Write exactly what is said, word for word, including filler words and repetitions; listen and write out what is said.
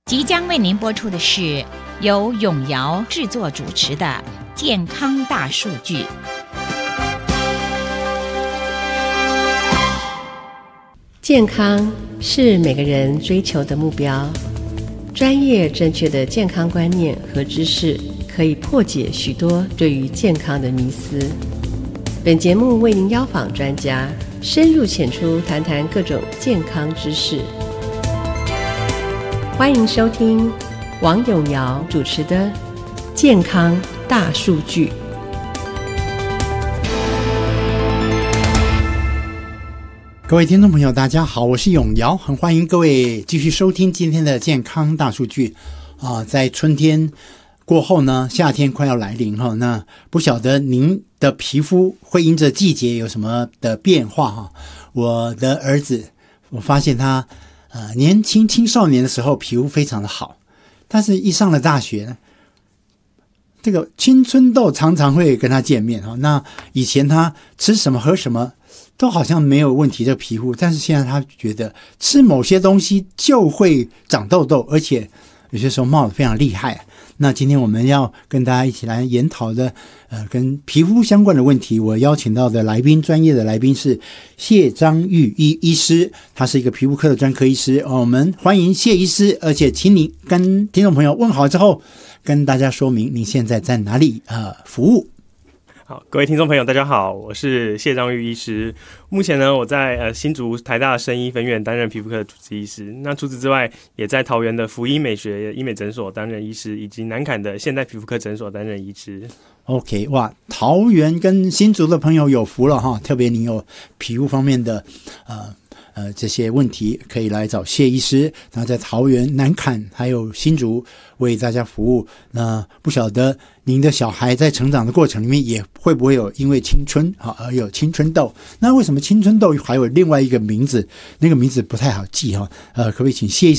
即将为您播出的是由永尧制作主持的《健康大数据》。 健康是每个人追求的目标，专业正确的健康观念和知识可以破解许多对于健康的迷思。本节目为您邀访专家，深入浅出谈谈各种健康知识。欢迎收听王永尧主持的《健康大数据》。 各位听众朋友大家好，我是永尧，很欢迎各位继续收听今天的健康大数据啊。在春天过后呢，夏天快要来临哈，那不晓得您的皮肤会因着季节有什么的变化哈？我的儿子，我发现他呃年轻青少年的时候皮肤非常的好，但是一上了大学呢，这个青春痘常常会跟他见面哈。那以前他吃什么喝什么都好像没有问题的皮肤，但是现在他觉得吃某些东西就会长痘痘，而且有些时候冒得非常厉害。那今天我们要跟大家一起来研讨的呃跟皮肤相关的问题，我邀请到的来宾，专业的来宾是谢章玉医医师，他是一个皮肤科的专科医师、哦、我们欢迎谢医师，而且请你跟听众朋友问好之后跟大家说明你现在在哪里呃服务。 好，各位听众朋友大家好，我是谢章玉医师。目前呢，我在呃新竹台大生医分院担任皮肤科的主治医师，那除此之外也在桃园的福医美学医美诊所担任医师，以及南崁的现代皮肤科诊所担任医师。 OK， 哇，桃园跟新竹的朋友有福了哈，特别你有皮肤方面的呃呃这些问题可以来找谢医师，那在桃园、南崁还有新竹为大家服务。那不晓得您的小孩在成长的过程里面也会不会有因为青春啊而有青春痘？那为什么青春痘还有另外一个名字，那个名字不太好记哈？呃，可不可以请谢医师